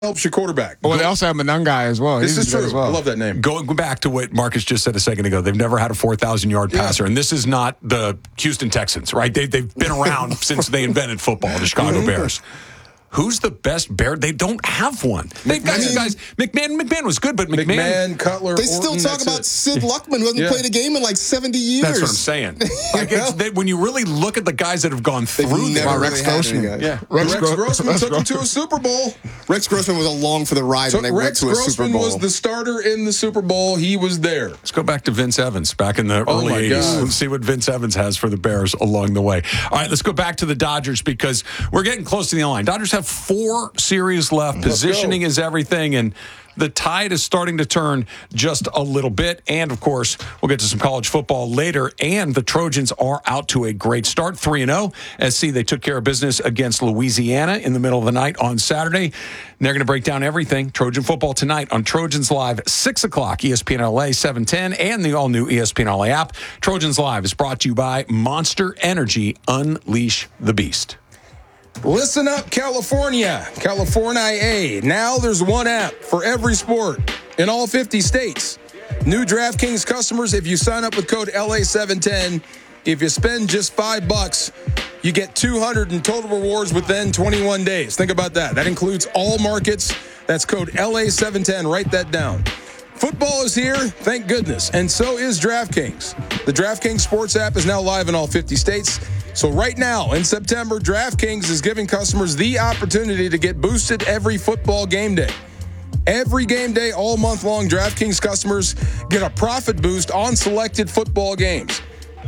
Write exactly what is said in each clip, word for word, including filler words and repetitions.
helps your quarterback. Well, Go, they also have Monangai as well. this He's is good true. as well. I love that name. Going back to what Marcus just said a second ago, they've never had a four thousand yard Yeah. passer, and this is not the Houston Texans, right? They, they've been around since they invented football, the Chicago Bears. Who's the best Bear? They don't have one. They've got some guys. McMahon, McMahon was good, but McMahon. McMahon, Cutler, They still Orton, talk that's about it. Sid Luckman, who hasn't Yeah. played a game in like seventy years. That's what I'm saying. Like it's, they, when you really look at the guys that have gone They've through never there, really Rex had any Grossman. guys. Yeah. Rex Rex, Gro- Grossman Rex took him Grossman. to a Super Bowl. Rex Grossman was along for the ride So when they went Rex to a Super Grossman Bowl. was the starter in the Super Bowl. He was there. let's go back to Vince Evans back in the Oh, early my eighties God. and see what Vince Evans has for the Bears along the way. All right, let's go back to the Dodgers because we're getting close to the line. Dodgers have four series left. Let's Positioning go. is everything, and the tide is starting to turn just a little bit. And, of course, we'll get to some college football later. And the Trojans are out to a great start, three and oh. S C, they took care of business against Louisiana in the middle of the night on Saturday. And they're going to break down everything. Trojan football tonight on Trojans Live, six o'clock, E S P N L A, seven ten, and the all-new E S P N L A app. Trojans Live is brought to you by Monster Energy. Unleash the Beast. Listen up, California. California. Now there's one app for every sport in all fifty states. New DraftKings customers, if you sign up with code L A seven ten, if you spend just five bucks, you get two hundred in total rewards within twenty-one days. Think about that. That includes all markets. That's code L A seven ten. Write that down. Football is here, thank goodness, and so is DraftKings. The DraftKings Sports app is now live in all fifty states. So right now, in September, DraftKings is giving customers the opportunity to get boosted every football game day. Every game day, all month long, DraftKings customers get a profit boost on selected football games.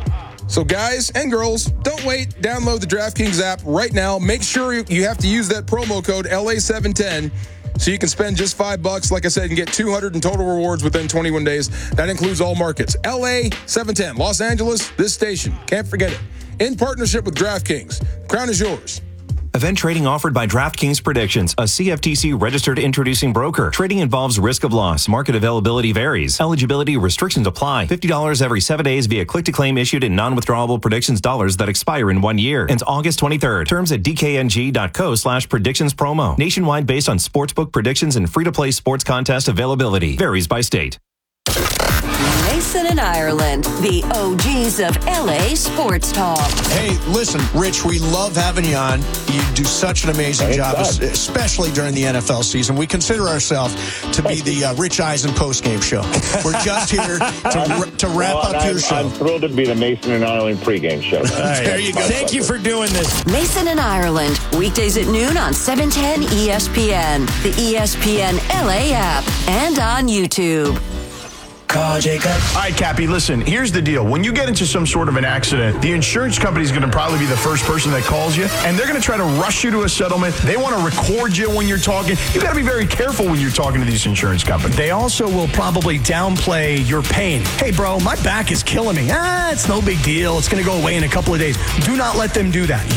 So guys and girls, don't wait. Download the DraftKings app right now. Make sure you have to use that promo code L A seven ten so you can spend just five bucks, like I said, and get two hundred in total rewards within twenty-one days. That includes all markets. L A seven ten, Los Angeles, this station. Can't forget it. In partnership with DraftKings. The crown is yours. Event trading offered by DraftKings Predictions, a C F T C registered introducing broker. Trading involves risk of loss. Market availability varies. Eligibility restrictions apply. fifty dollars every seven days via click-to-claim issued in non-withdrawable predictions dollars that expire in one year. Ends August twenty-third. Terms at dkng.co slash predictions promo. Nationwide based on sportsbook predictions and free-to-play sports contest availability. Varies by state. Mason and Ireland, the O Gs of L A Sports Talk. Hey, listen, Rich, we love having you on. You do such an amazing Thanks, job, God. especially during the N F L season. We consider ourselves to be the uh, Rich Eisen postgame show. We're just here to, to wrap Well, up I'm, your show. I'm thrilled to be the Mason and Ireland pregame show. There you go. Thank you for doing this. Mason and Ireland, weekdays at noon on seven ten E S P N, the E S P N L A app, and on YouTube. Call Jacob. All right, Cappy, listen, here's the deal. When you get into some sort of an accident, the insurance company is going to probably be the first person that calls you, and they're going to try to rush you to a settlement. They want to record you when you're talking. You got to be very careful when you're talking to these insurance companies. They also will probably downplay your pain. Hey, bro, my back is killing me. Ah, it's no big deal. It's going to go away in a couple of days. Do not let them do that.